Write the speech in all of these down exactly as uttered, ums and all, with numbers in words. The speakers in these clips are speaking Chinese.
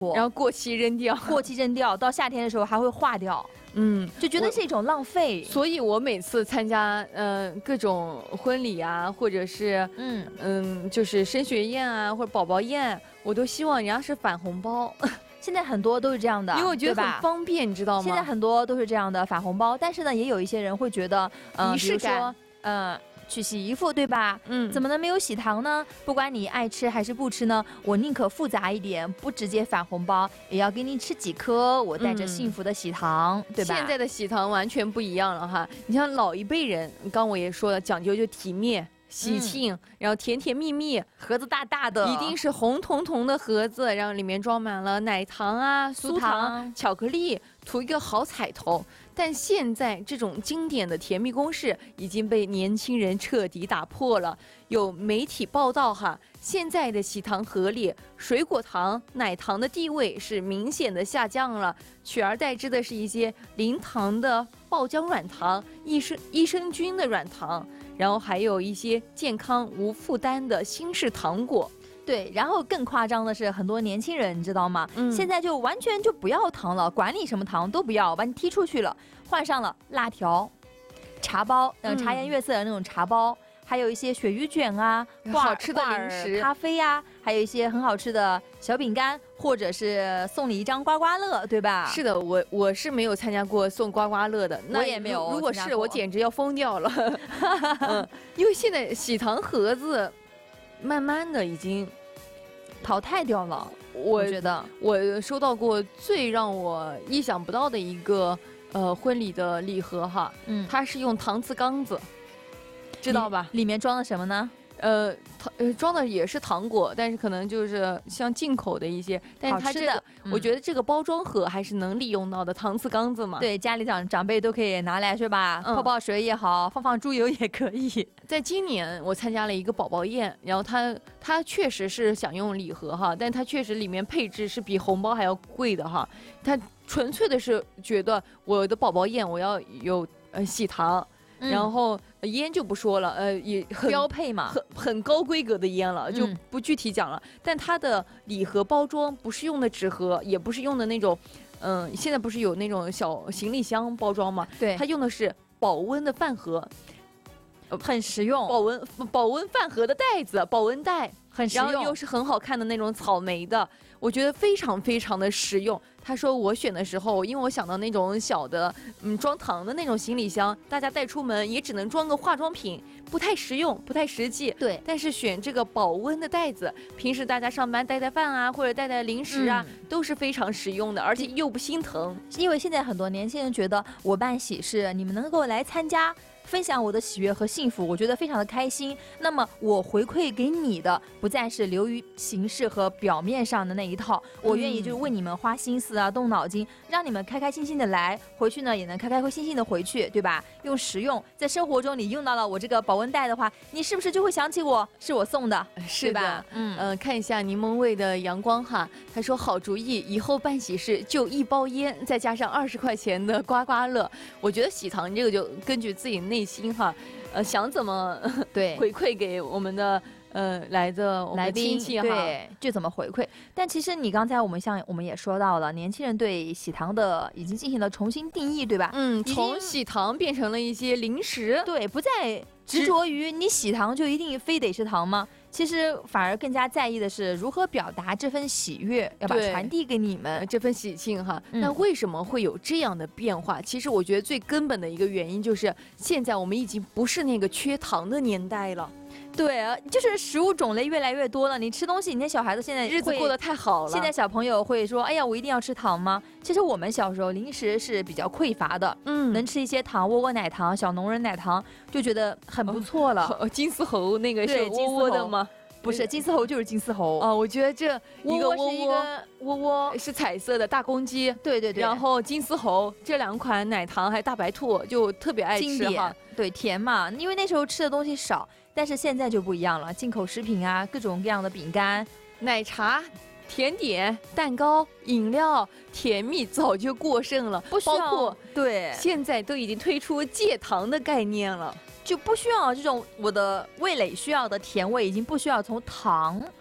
然后过期扔掉， 过期扔掉，到夏天的时候还会化掉。嗯，就觉得是一种浪费。 所以我每次参加呃各种婚礼啊，或者是嗯嗯就是升学宴啊，或者宝宝宴，我都希望人家是返红包。 现在很多都是这样的， 因为我觉得很方便，你知道吗？ 现在很多都是这样的返红包，但是呢，也有一些人会觉得， 呃、仪式感， 呃，去洗衣服，对吧？嗯，怎么能没有喜糖呢？不管你爱吃还是不吃呢，我宁可复杂一点，不直接返红包，也要给你吃几颗，我带着幸福的喜糖，嗯、对吧？ 现在的喜糖完全不一样了哈，你像老一辈人，刚我也说了，讲究就体面。喜庆，嗯、然后甜甜蜜蜜， 盒子大大的， 一定是红彤彤的盒子，然后里面装满了奶糖啊、酥糖、巧克力，图一个好彩头。但现在这种经典的甜蜜公式已经被年轻人彻底打破了。有媒体报道哈，现在的喜糖盒里，水果糖、奶糖的地位是明显的下降了，取而代之的是一些零糖的爆浆软糖、益生益生菌的软糖。然后还有一些健康无负担的新式糖果， 对。然后更夸张的是，很多年轻人你知道吗？嗯，现在就完全就不要糖了，管你什么糖都不要，把你踢出去了，换上了辣条、茶包，嗯，茶颜悦色的那种茶包。嗯，还有一些鳕鱼卷啊， 好吃的零食、 咖啡呀、啊，还有一些很好吃的小饼干，或者是送你一张刮刮乐，对吧？ 是的，我我是没有参加过送刮刮乐的， 我也没有。 如果是我，简直要疯掉了。嗯，因为现在喜糖盒子慢慢的已经淘汰掉了。 我, 我觉得我收到过最让我意想不到的一个呃婚礼的礼盒哈，嗯，它是用搪瓷缸子。知道吧？ 里面装的什么呢？ 呃，呃，装的也是糖果，但是可能就是像进口的一些。但是它这个，嗯、我觉得这个包装盒还是能利用到的，搪瓷缸子嘛。 对，家里长长辈都可以拿来是吧？嗯、泡泡水也好，放放猪油也可以。 在今年我参加了一个宝宝宴，然后它它确实是想用礼盒哈，但它确实里面配置是比红包还要贵的哈。它纯粹的是觉得我的宝宝宴我要有呃喜糖。然后烟就不说了，呃，也很标配嘛， 很很高规格的烟了，就不具体讲了。嗯、但它的礼盒包装不是用的纸盒，也不是用的那种，嗯、呃，现在不是有那种小行李箱包装吗？ 对， 它用的是保温的饭盒， 很实用。 保温保温饭盒的袋子，保温袋很实用， 然后又是很好看的那种草莓的，我觉得非常非常的实用。他说我选的时候，因为我想到那种小的，嗯，装糖的那种行李箱，大家带出门也只能装个化妆品，不太实用，不太实际。 对， 但是选这个保温的袋子，平时大家上班带带饭啊，或者带带零食啊，嗯、都是非常实用的，而且又不心疼。 因为现在很多年轻人觉得我办喜事，你们能够来参加。分享我的喜悦和幸福，我觉得非常的开心。那么我回馈给你的不再是流于形式和表面上的那一套，我愿意就为你们花心思啊，动脑筋，让你们开开心心的来，回去呢也能开开心心的回去，对吧？用实用，在生活中你用到了我这个保温袋的话，你是不是就会想起我是我送的， 是吧？嗯嗯、呃，看一下柠檬味的阳光哈，他说好主意，以后办喜事就一包烟，再加上二十块钱的刮刮乐。我觉得喜糖这个就根据自己内心哈，呃，想怎么对回馈给我们的呃来的我们的亲戚哈， 对，就怎么回馈。但其实你刚才我们像我们也说到了，年轻人对喜糖的已经进行了重新定义，对吧？ 嗯，从喜糖变成了一些零食， 对，不再执着于你喜糖就一定非得是糖吗？其实反而更加在意的是如何表达这份喜悦，要把传递给你们这份喜庆哈。嗯、那为什么会有这样的变化？其实我觉得最根本的一个原因就是，现在我们已经不是那个缺糖的年代了。 对，就是食物种类越来越多了。你吃东西，你看小孩子现在日子过得太好了。 现在小朋友会说：“哎呀，我一定要吃糖吗？”其实我们小时候零食是比较匮乏的，嗯，能吃一些糖，窝窝奶糖、小农人奶糖，就觉得很不错了。 哦、金丝猴那个是窝窝的吗？ 不是，金丝猴就是金丝猴哦。我觉得这一个窝窝是一个窝窝是彩色的大公鸡， 对对对。 然后金丝猴这两款奶糖还有大白兔就特别爱吃哈， 对，甜嘛，因为那时候吃的东西少。但是现在就不一样了，进口食品啊，各种各样的饼干、 奶茶、甜点、蛋糕、饮料、甜蜜早就过剩了， 不需要， 包括对， 现在都已经推出戒糖的概念了， 就不需要这种我的味蕾需要的甜味，已经不需要从糖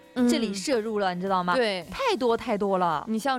这里摄入了，你知道吗？ 对， 太多太多了。 你像